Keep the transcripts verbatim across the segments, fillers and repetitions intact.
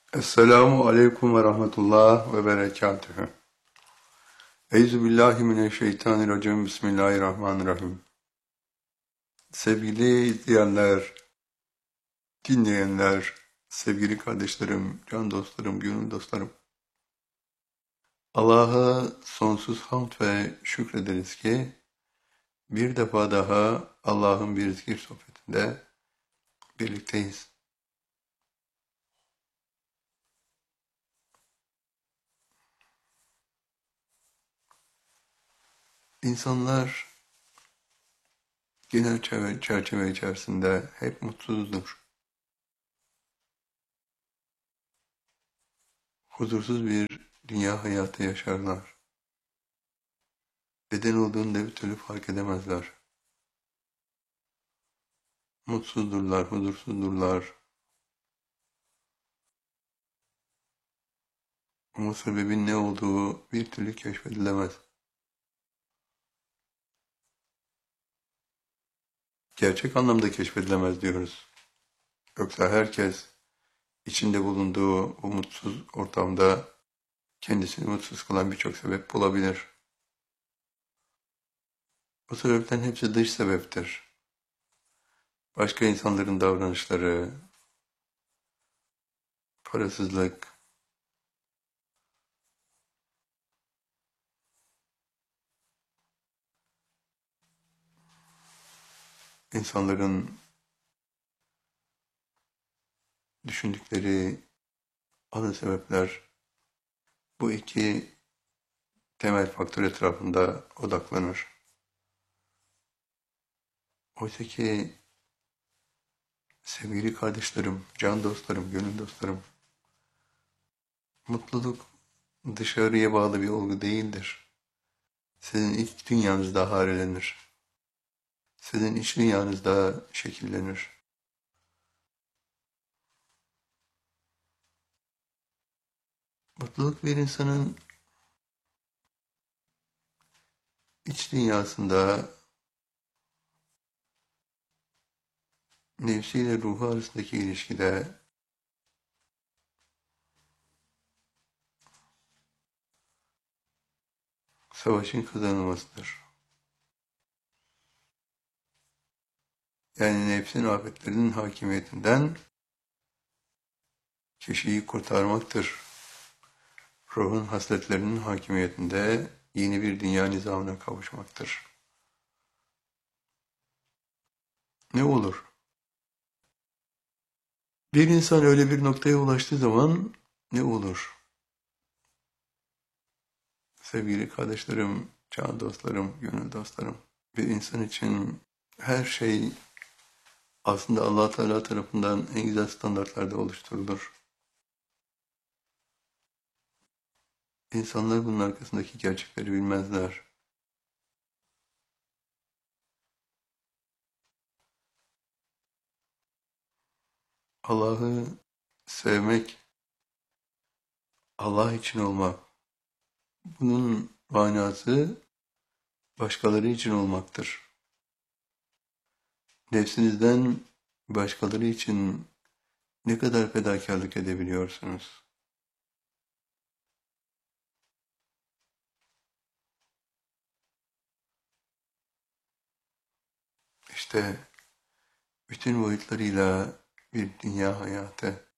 Esselamu aleyküm ve rahmetullah ve berekatühü. Euzubillahimineşşeytanirracim. Bismillahirrahmanirrahim. Sevgili izleyenler, dinleyenler, sevgili kardeşlerim, can dostlarım, gönül dostlarım. Allah'a sonsuz hamd ve şükrederiz ki bir defa daha Allah'ın bir zikir sohbetinde birlikteyiz. İnsanlar genel çerçeve içerisinde hep mutsuzdur. Huzursuz bir dünya hayatı yaşarlar. Neden olduğunu da bir türlü fark edemezler. Mutsuzdurlar, huzursuzdurlar. Ama sebebin ne olduğu bir türlü keşfedilemez. Gerçek anlamda keşfedilemez diyoruz. Yoksa herkes içinde bulunduğu bu mutsuz ortamda kendisini mutsuz kılan birçok sebep bulabilir. Bu sebepten hepsi dış sebeptir. Başka insanların davranışları, parasızlık, insanların düşündükleri ana sebepler, bu iki temel faktör etrafında odaklanır. Oysa ki sevgili kardeşlerim, can dostlarım, gönül dostlarım, mutluluk dışarıya bağlı bir olgu değildir. Sizin iç dünyanızda harelenir. Sizin iç dünyanızda şekillenir. Mutluluk bir insanın iç dünyasında nefsiyle ruhu arasındaki ilişkide savaşın kazanılmasıdır. Yani nefsin afetlerinin hakimiyetinden kişiyi kurtarmaktır. Ruhun hasletlerinin hakimiyetinde yeni bir dünya nizamına kavuşmaktır. Ne olur? Bir insan öyle bir noktaya ulaştığı zaman ne olur? Sevgili kardeşlerim, can dostlarım, gönül dostlarım, bir insan için her şey aslında Allah Teala tarafından en güzel standartlarda oluşturulur. İnsanlar bunun arkasındaki gerçekleri bilmezler. Allah'ı sevmek, Allah için olmak, bunun manası başkaları için olmaktır. Nefsinizden başkaları için ne kadar fedakarlık edebiliyorsunuz? İşte bütün boyutlarıyla bir dünya hayatı.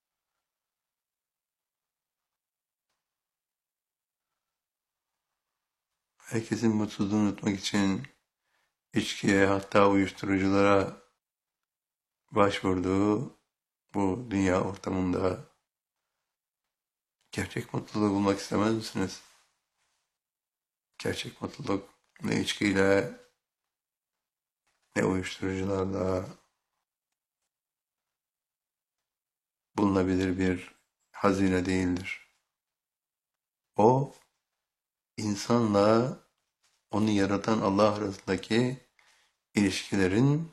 Herkesin mutsuzluğunu unutmak için içkiye, hatta uyuşturuculara başvurduğu bu dünya ortamında gerçek mutluluğu bulmak istemez misiniz? Gerçek mutluluk ne içkiyle ne uyuşturucularla bulunabilir bir hazine değildir. O, insanla onu yaratan Allah arasındaki ilişkilerin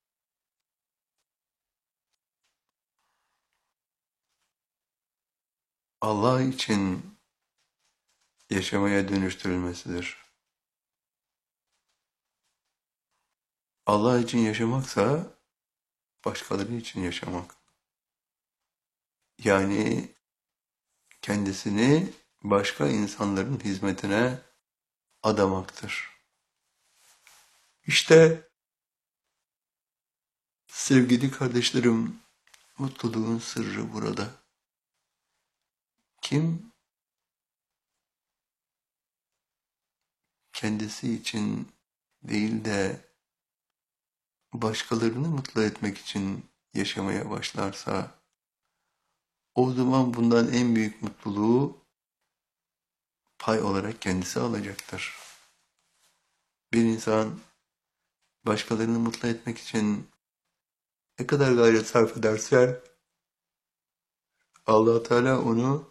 Allah için yaşamaya dönüştürülmesidir. Allah için yaşamaksa başkaları için yaşamak. Yani kendisini başka insanların hizmetine adamaktır. İşte sevgili kardeşlerim, mutluluğun sırrı burada. Kim kendisi için değil de başkalarını mutlu etmek için yaşamaya başlarsa, o zaman bundan en büyük mutluluğu pay olarak kendisi alacaktır. Bir insan başkalarını mutlu etmek için ne kadar gayret sarf ederse Allah Teala onu